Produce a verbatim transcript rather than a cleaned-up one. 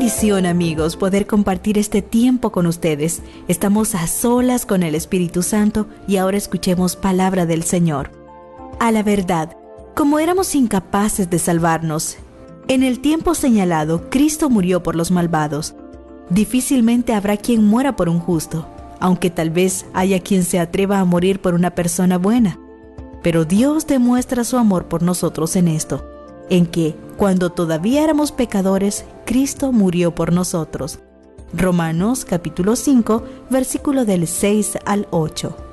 bendición, amigos, poder compartir este tiempo con ustedes. Estamos a solas con el Espíritu Santo y ahora escuchemos palabra del Señor. A la verdad, como éramos incapaces de salvarnos, en el tiempo señalado, Cristo murió por los malvados. Difícilmente habrá quien muera por un justo, aunque tal vez haya quien se atreva a morir por una persona buena. Pero Dios demuestra su amor por nosotros en esto, en que, cuando todavía éramos pecadores, Cristo murió por nosotros. Romanos capítulo cinco, versículo del seis al ocho.